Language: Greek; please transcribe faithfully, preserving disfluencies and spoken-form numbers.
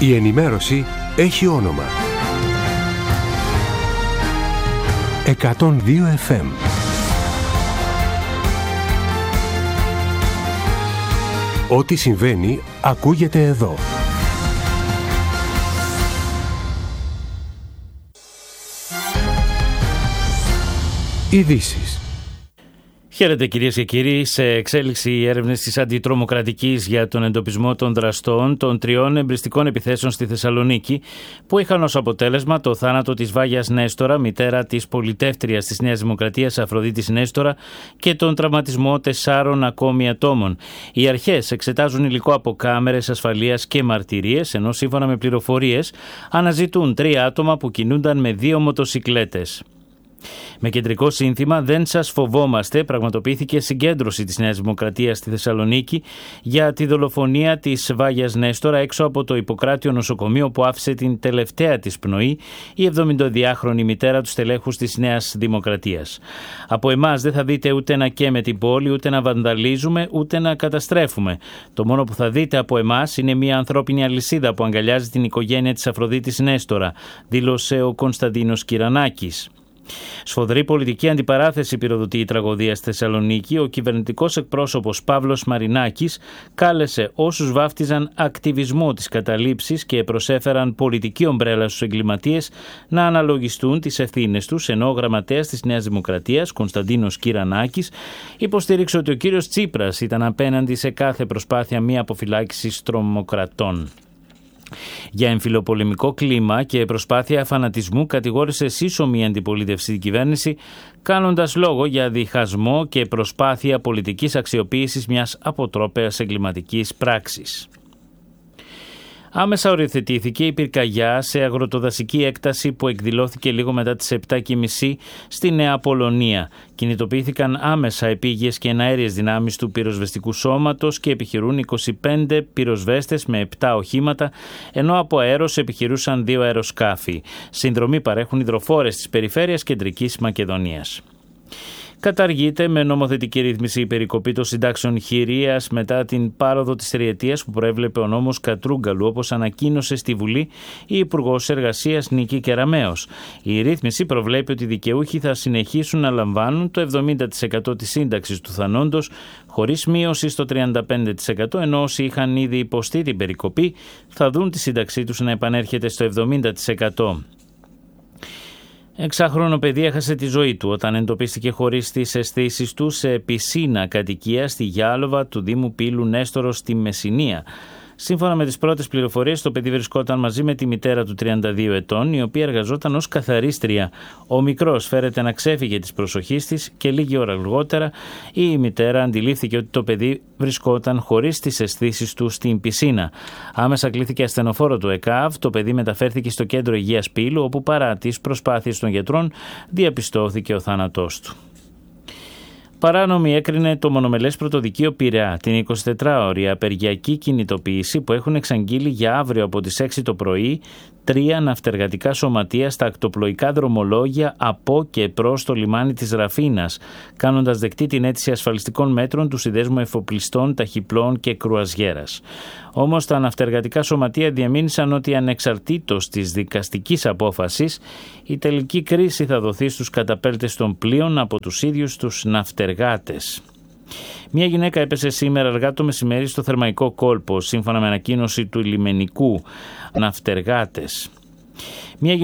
Η ενημέρωση έχει όνομα. εκατόν δύο εφ εμ. Ό,τι συμβαίνει ακούγεται εδώ. Ειδήσεις. Χαίρετε κυρίες και κύριοι. Σε εξέλιξη οι έρευνες της αντιτρομοκρατικής για τον εντοπισμό των δραστών των τριών εμπριστικών επιθέσεων στη Θεσσαλονίκη, που είχαν ως αποτέλεσμα το θάνατο της Βάγιας Νέστορα, μητέρα της πολιτεύτριας της Νέας Δημοκρατίας Αφροδίτης Νέστορα, και τον τραυματισμό τεσσάρων ακόμη ατόμων. Οι αρχές εξετάζουν υλικό από κάμερες ασφαλείας και μαρτυρίες, ενώ σύμφωνα με πληροφορίες αναζητούν τρία άτομα που κινούνταν με δύο μοτοσικλέτες. Με κεντρικό σύνθημα «Δεν σας φοβόμαστε» πραγματοποιήθηκε συγκέντρωση της Νέας Δημοκρατίας στη Θεσσαλονίκη για τη δολοφονία της Βάγιας Νέστορα έξω από το Ιπποκράτιο νοσοκομείο, που άφησε την τελευταία της πνοή η εβδομηνταδιάχρονη μητέρα του στελέχους της Νέας Δημοκρατίας. Από εμάς δεν θα δείτε ούτε να καίμε την πόλη, ούτε να βανδαλίζουμε, ούτε να καταστρέφουμε. Το μόνο που θα δείτε από εμάς είναι μια ανθρώπινη αλυσίδα που αγκαλιάζει την οικογένεια της Αφροδίτης Νέστορα, δήλωσε ο Κωνσταντίνος Κυρανάκης. Σφοδρή πολιτική αντιπαράθεση πυροδοτεί η τραγωδία στη Θεσσαλονίκη. Ο κυβερνητικός εκπρόσωπος Παύλος Μαρινάκης κάλεσε όσους βάφτιζαν ακτιβισμό της καταλήψης και προσέφεραν πολιτική ομπρέλα στους εγκληματίες να αναλογιστούν τις ευθύνες τους, ενώ ο γραμματέας της Νέας Δημοκρατίας, Κωνσταντίνος Κυρανάκης, υποστήριξε ότι ο κύριος Τσίπρας ήταν απέναντι σε κάθε προσπάθεια μη αποφυλάκησης τρομοκρατών. Για εμφυλοπολεμικό κλίμα και προσπάθεια φανατισμού κατηγόρησε σύσσωμη η αντιπολίτευση την κυβέρνηση, κάνοντας λόγο για διχασμό και προσπάθεια πολιτικής αξιοποίησης μιας αποτρόπαιας εγκληματικής πράξης. Άμεσα οριοθετήθηκε η πυρκαγιά σε αγροτοδασική έκταση που εκδηλώθηκε λίγο μετά τις επτά και μισή στη Νέα Πολωνία. Κινητοποιήθηκαν άμεσα επίγειες και εναέριες δυνάμεις του πυροσβεστικού σώματος και επιχειρούν είκοσι πέντε πυροσβέστες με επτά οχήματα, ενώ από αέρος επιχειρούσαν δύο αεροσκάφη. Συνδρομή παρέχουν υδροφόρες της περιφέρειας Κεντρικής Μακεδονίας. Καταργείται με νομοθετική ρύθμιση η περικοπή των συντάξεων χειρίας μετά την πάροδο της τριετίας που προέβλεπε ο νόμος Κατρούγκαλου, όπως ανακοίνωσε στη Βουλή η Υπουργός Εργασίας Νίκη Κεραμέως. Η ρύθμιση προβλέπει ότι οι δικαιούχοι θα συνεχίσουν να λαμβάνουν το εβδομήντα τοις εκατό της σύνταξης του θανόντος, χωρίς μείωση στο τριάντα πέντε τοις εκατό, ενώ όσοι είχαν ήδη υποστεί την περικοπή θα δουν τη σύνταξή τους να επανέρχεται στο εβδομήντα τοις εκατό. Εξάχρονο παιδί έχασε τη ζωή του όταν εντοπίστηκε χωρίς τις αισθήσεις του σε πισίνα κατοικία στη Γιάλοβα του Δήμου Πύλου Νέστορος στη Μεσσηνία. Σύμφωνα με τις πρώτες πληροφορίες, το παιδί βρισκόταν μαζί με τη μητέρα του τριάντα δύο ετών, η οποία εργαζόταν ως καθαρίστρια. Ο μικρός φέρεται να ξέφυγε της προσοχής της και λίγη ώρα αργότερα η μητέρα αντιλήφθηκε ότι το παιδί βρισκόταν χωρίς τις αισθήσεις του στην πισίνα. Άμεσα κλήθηκε ασθενοφόρο του ΕΚΑΒ, το παιδί μεταφέρθηκε στο κέντρο υγείας Πύλου, όπου παρά τις προσπάθειες των γιατρών διαπιστώθηκε ο θάνατός του. Παράνομη έκρινε το μονομελές πρωτοδικείο Πειραιά την εικοσιτετράωρη απεργιακή κινητοποίηση που έχουν εξαγγείλει για αύριο από τις έξι το πρωί τρία ναυτεργατικά σωματεία στα ακτοπλοϊκά δρομολόγια από και προς το λιμάνι της Ραφίνας, κάνοντας δεκτή την αίτηση ασφαλιστικών μέτρων του Συνδέσμου Εφοπλιστών, Ταχυπλών και Κρουαζιέρας. Όμως τα ναυτεργατικά σωματεία διαμήνυσαν ότι ανεξαρτήτως της δικαστικής απόφασης, η τελική κρίση θα δοθεί στους καταπέλτες των πλοίων από τους ίδιους τους ναυτεργάτες. Μια γυναίκα έπεσε σήμερα αργά το μεσημέρι στο Θερμαϊκό Κόλπο, σύμφωνα με ανακοίνωση του λιμενικού ναυτεργάτες. Μια